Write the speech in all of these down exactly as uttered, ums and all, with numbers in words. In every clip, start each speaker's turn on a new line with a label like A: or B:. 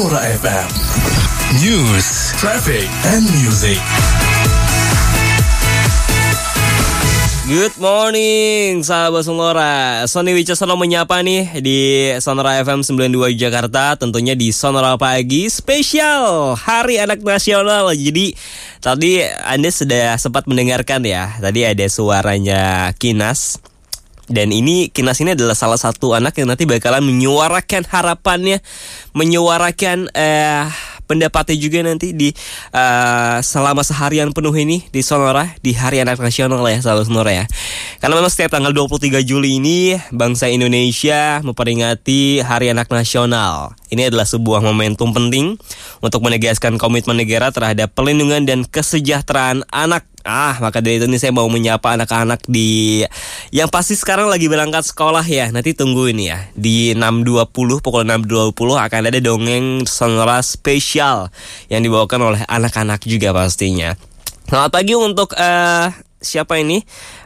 A: Sonora F M. News, traffic, and music.
B: Good morning, sahabat Sonora. Sony Wicasono menyapa nih di Sonora F M sembilan puluh dua Jakarta. Tentunya di Sonora Pagi spesial Hari Anak Nasional. Jadi tadi Anda sudah sempat mendengarkan ya. Tadi ada suaranya Kinas. Dan ini Kinas ini adalah salah satu anak yang nanti bakalan menyuarakan harapannya, menyuarakan eh, pendapatnya juga nanti di uh, selama seharian penuh ini di Sonora di Hari Anak Nasional ya, sahabat Sonora ya. Karena memang setiap tanggal dua puluh tiga Juli ini bangsa Indonesia memperingati Hari Anak Nasional. Ini adalah sebuah momentum penting untuk menegaskan komitmen negara terhadap perlindungan dan kesejahteraan anak. Ah, maka dari itu nih saya mau menyapa anak-anak di yang pasti sekarang lagi berangkat sekolah ya. Nanti tunggu ini ya. Di enam dua puluh, pukul enam dua puluh akan ada dongeng Sonora spesial yang dibawakan oleh anak-anak juga pastinya. Selamat pagi untuk uh, siapa ini?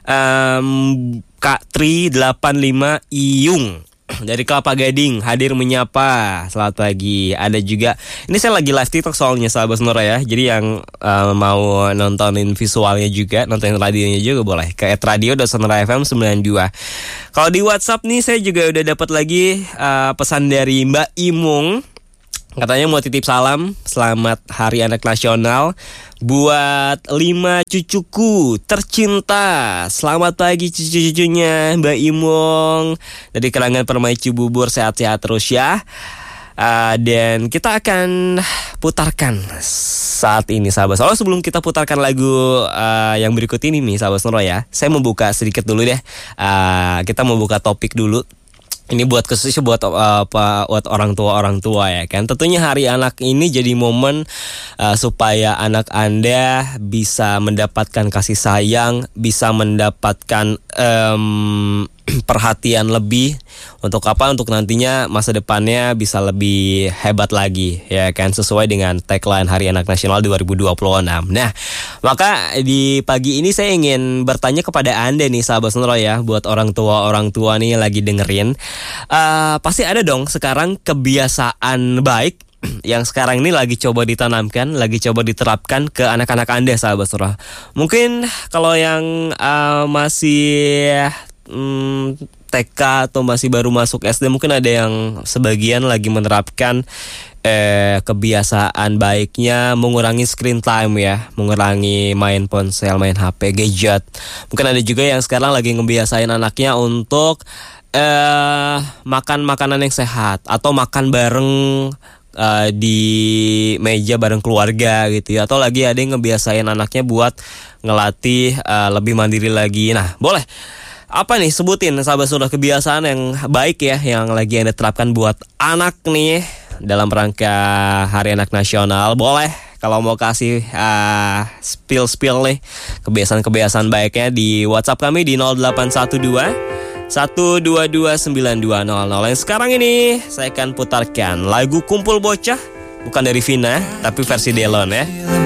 B: Um, Kak Tri delapan lima Iyung dari Kelapa Gading hadir menyapa. Selamat pagi. Ada juga, ini saya lagi live TikTok soalnya sahabat Sonora ya. Jadi yang uh, mau nontonin visualnya juga, nontonin radionya juga boleh ke et radio dot sonora f m sembilan dua. Kalau di WhatsApp nih saya juga udah dapat lagi uh, pesan dari Mbak Imung. Katanya mau titip salam, selamat Hari Anak Nasional buat lima cucuku tercinta. Selamat pagi cucu-cucunya Mbak Imong dari kalangan Permai Cibubur, sehat-sehat terus ya. Uh, dan kita akan putarkan saat ini sahabat. Soalnya sebelum kita putarkan lagu uh, yang berikut ini nih sahabat Sonora ya, saya membuka sedikit dulu deh. Uh, kita membuka topik dulu. Ini buat khususnya buat uh, apa buat orang tua orang tua ya kan. Tentunya Hari Anak ini jadi momen uh, supaya anak Anda bisa mendapatkan kasih sayang, bisa mendapatkan um, perhatian lebih untuk apa? Untuk nantinya masa depannya bisa lebih hebat lagi ya kan, sesuai dengan tagline Hari Anak Nasional dua ribu dua puluh enam. Nah, maka di pagi ini saya ingin bertanya kepada Anda nih sahabat Sonora ya, buat orang tua-orang tua nih yang lagi dengerin. Uh, pasti ada dong sekarang kebiasaan baik yang sekarang ini lagi coba ditanamkan, lagi coba diterapkan ke anak-anak Anda sahabat Sonora. Mungkin kalau yang uh, masih Hmm, T K atau masih baru masuk S D, mungkin ada yang sebagian lagi menerapkan eh, kebiasaan baiknya mengurangi screen time ya, mengurangi main ponsel, main H P, gadget. Mungkin ada juga yang sekarang lagi ngebiasain anaknya untuk eh, makan makanan yang sehat atau makan bareng Uh, di meja bareng keluarga gitu ya. Atau lagi ada yang ngebiasain anaknya buat ngelatih uh, lebih mandiri lagi. Nah, boleh apa nih sebutin sahabat sudah kebiasaan yang baik ya yang lagi Anda terapkan buat anak nih dalam rangka Hari Anak Nasional. Boleh kalau mau kasih uh, spill-spill nih kebiasaan-kebiasaan baiknya di WhatsApp kami di nol delapan satu dua satu dua dua sembilan dua nol nol. Yang sekarang ini saya akan putarkan lagu Kumpul Bocah, bukan dari Vina tapi versi Delon ya.